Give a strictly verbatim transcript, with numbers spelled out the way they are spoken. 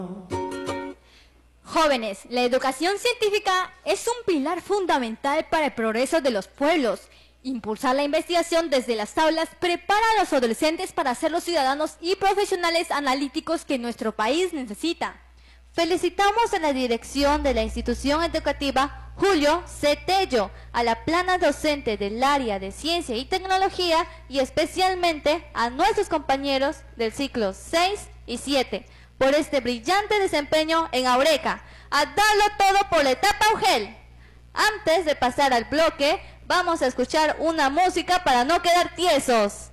Jóvenes, la educación científica es un pilar fundamental para el progreso de los pueblos. Impulsar la investigación desde las aulas prepara a los adolescentes para ser los ciudadanos y profesionales analíticos que nuestro país necesita. Felicitamos a la dirección de la institución educativa Julio C. Tello, a la plana docente del área de Ciencia y Tecnología y especialmente a nuestros compañeros del ciclo seis y siete por este brillante desempeño en Aureka. A darlo todo por la etapa UGEL. Antes de pasar al bloque, vamos a escuchar una música para no quedar tiesos.